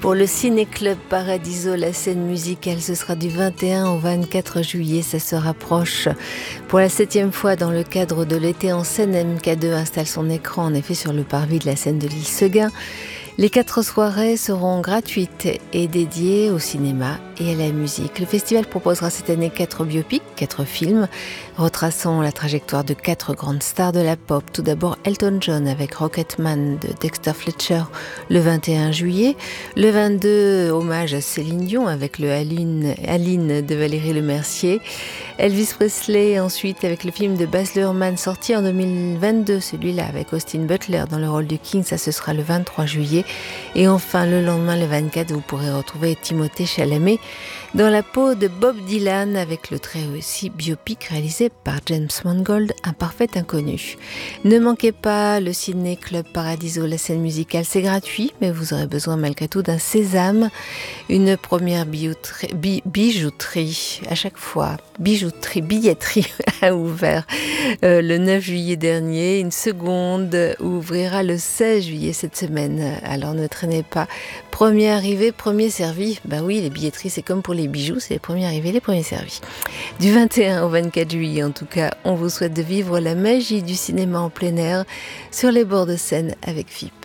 Pour le Ciné-Club Paradiso, la scène musicale, ce sera du 21 au 24 juillet, ça se rapproche. Pour la 7e fois dans le cadre de l'été en scène, MK2 installe son écran en effet sur le parvis de la scène de l'île Seguin. Les 4 soirées seront gratuites et dédiées au cinéma et à la musique. Le festival proposera cette année 4 biopics, 4 films, retraçant la trajectoire de 4 grandes stars de la pop. Tout d'abord Elton John avec Rocketman de Dexter Fletcher le 21 juillet. Le 22, hommage à Céline Dion avec le Aline de Valérie Lemercier. Elvis Presley ensuite avec le film de Baz Luhrmann sorti en 2022, celui-là avec Austin Butler dans le rôle du King, ça ce sera le 23 juillet. Et enfin le lendemain, le 24, vous pourrez retrouver Timothée Chalamet dans la peau de Bob Dylan avec le très aussi biopic réalisé par James Mangold, Un parfait inconnu. Ne manquez pas le Ciné Club Paradiso, la scène musicale, c'est gratuit, mais vous aurez besoin malgré tout d'un sésame, une première bijouterie à chaque fois, billetterie a ouvert le 9 juillet dernier, une seconde ouvrira le 16 juillet cette semaine, alors ne traînez pas, premier arrivé, premier servi. Ben oui, les billetteries c'est comme pour les bijoux, c'est les premiers arrivés, les premiers servis. Du 21 au 24 juillet en tout cas, on vous souhaite de vivre la magie du cinéma en plein air sur les bords de Seine avec FIP.